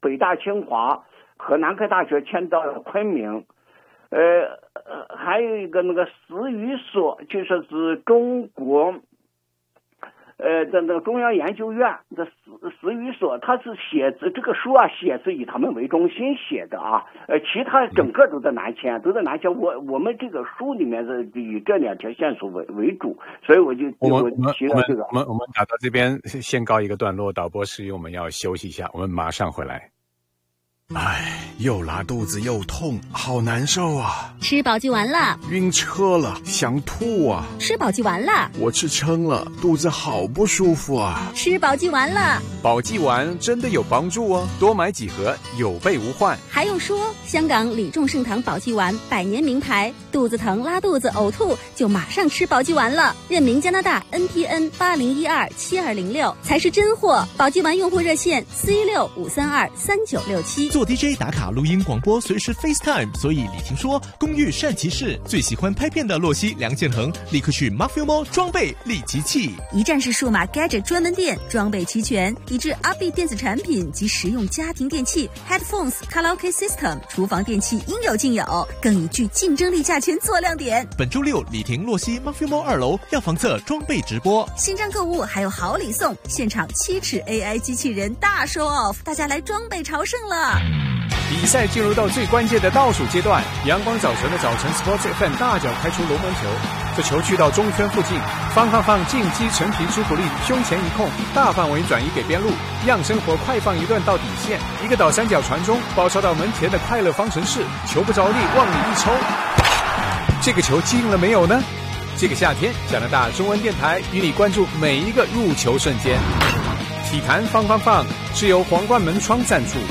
北大清华和南开大学迁到了昆明。还有一个那个史语所，就是指中国的那个中央研究院的史语所，它是写这个书啊，写是以他们为中心写的啊，其他整个都在南迁，我们这个书里面是以这两条线索为主，所以我提了这个。 我们打到这边先告一个段落，导播室我们要休息一下，我们马上回来。 唉，又拉肚子又痛，好难受啊！ 吃饱就完了， 晕车了，想吐啊！ 吃饱就完了， 我吃撑了，肚子好不舒服啊！ 吃饱就完了， 保济丸真的有帮助哦，多买几盒，有备无患。 还有说，香港李众盛堂保济丸100年名牌，肚子疼、拉肚子、呕吐就马上吃保济丸了。任明加拿大 NPN 80127206才是真货。保济丸用户热线416-532-3967。 做 DJ 打卡录音广播随时 FaceTime， 所以李婷说公寓善其事，最喜欢拍片的洛西、梁建恒立刻去 Mafilmo 装备立即弃。 一站式数码 gadget 专门店，装备齐全，以至阿碧电子产品及实用家庭电器 Headphones、卡拉 OK System、厨房电器应有尽有，更以具竞争力价钱做亮点。 本周六李婷洛西 Mafilmo 2楼药房侧装备直播， 新站购物还有好礼送，现场7尺 AI 机器人大 show off， 大家来装备朝圣了。 比赛进入到最关键的倒数阶段，阳光早晨的早晨 Sports FM 大脚开出龙门球，这球去到中圈附近，放进击陈皮朱古力胸前一控，大范围转移给边路，样生活快放一段到底线，一个倒三角传中，包抄到门前的快乐方程式，球不着力，往里一抽，这个球进了没有呢？这个夏天，加拿大中文电台与你关注每一个入球瞬间。体坛放是由皇冠门窗赞助。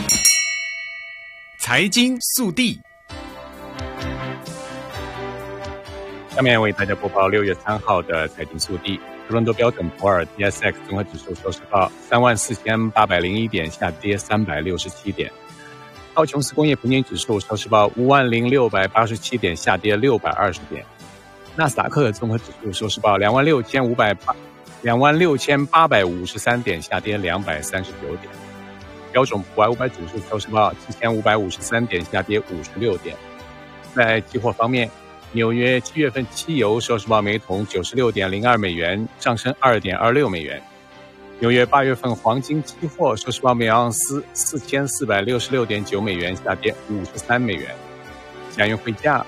财经速递，下面为大家播报6月3号的财经速递。多伦多标准普尔 TSX 综合指数收市报34,801点，下跌367点。道琼斯工业平均指数收市报50,687点，下跌620点。纳斯达克综合指数收市报26,853点，下跌239点。标准普尔500指数收市报7,553点，下跌56点。在期货方面，纽约7月份汽油收市报每桶96.02美元，上升2.26美元。纽约8月份黄金期货收市报每盎司4466.9美元，下跌53美元。加元汇价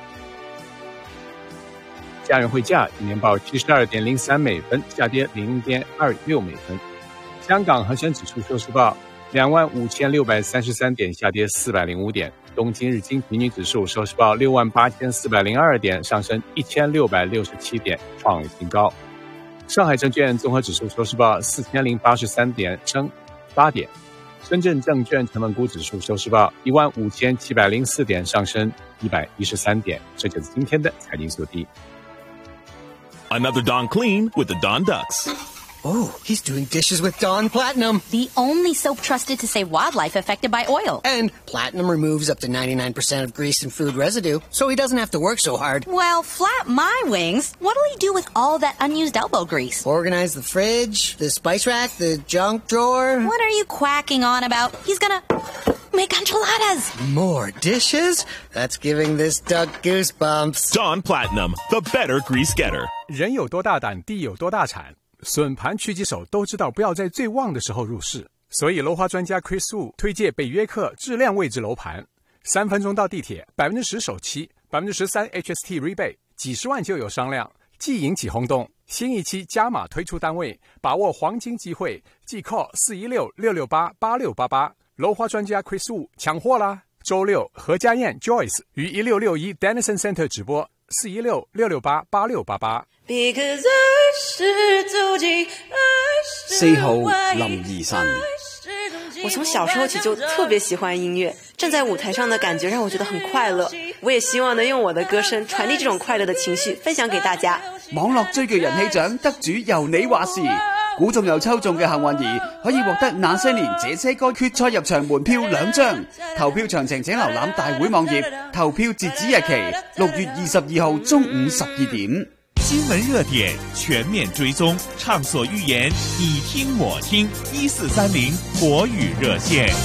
今年报72.03美分，下跌0.26美分。香港恒生指数收市报25,633点，下跌405点。东京日经平均指数收市报68,402点，上升1,667点，创新高。上海证券综合指数收市报4,083点，升8点。深圳证券成分股指数收市报15,704点，上升113点。这就是今天的财经速递。 Another Dawn Clean with the Dawn Ducks. Oh, he's doing dishes with Dawn Platinum. The only soap trusted to save wildlife affected by oil. And Platinum removes up to 99% of grease and food residue, so he doesn't have to work so hard. Well, flap my wings. What'll he do with all that unused elbow grease? Organize the fridge, the spice rack, the junk drawer. What are you quacking on about? He's gonna make enchiladas. More dishes? That's giving this duck goosebumps. Dawn Platinum, the better grease getter. 人有多大胆，地有多大产。笋盘狙击手都知道不要在最旺的时候入市，所以楼花专家 Chris Wu 推荐北约克质量位置楼盘，3分钟到地铁，10%首期，13% HST rebate， 几十万就有商量，即引起轰动。新一期加码推出单位，把握黄金机会，即 call 416-668-8688。楼花专家 Chris Wu 抢货啦！周六何家燕 Joyce 于1661 Dennison Center 直播，416-668-8688。 4號林怡晨。 我從小時候起就特別喜歡音樂，站在舞台上的感覺讓我覺得很快樂。我也希望能用我的歌聲傳遞這種快樂的情緒，分享給大家。 網絡最具人氣獎得主由你話事，估中又抽中嘅幸運兒可以獲得那些年這些歌決賽入場門票2張。投票詳情請瀏覽大會網頁，投票截止日期6月22號中午12點。 新聞熱點全面追蹤，暢所欲言，你聽我聽，1430國語熱線。